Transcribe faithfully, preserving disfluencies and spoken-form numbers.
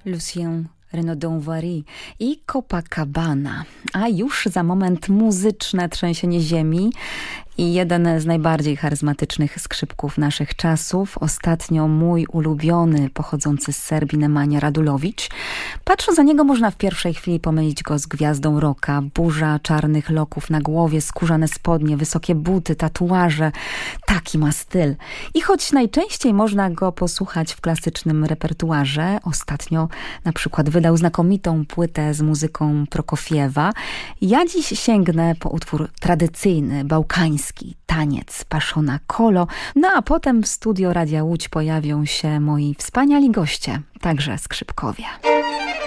Lucien Renaudot-Vary i Copacabana. A już za moment muzyczne trzęsienie ziemi i jeden z najbardziej charyzmatycznych skrzypków naszych czasów. Ostatnio mój ulubiony, pochodzący z Serbii, Nemanja Radulowicz. Patrząc za niego, można w pierwszej chwili pomylić go z gwiazdą rocka. Burza czarnych loków na głowie, skórzane spodnie, wysokie buty, tatuaże. Taki ma styl. I choć najczęściej można go posłuchać w klasycznym repertuarze, ostatnio na przykład wydał znakomitą płytę z muzyką Prokofiewa, ja dziś sięgnę po utwór tradycyjny, bałkański, taniec Paszona Kolo. No a potem w studio Radia Łódź pojawią się moi wspaniali goście, także skrzypkowie.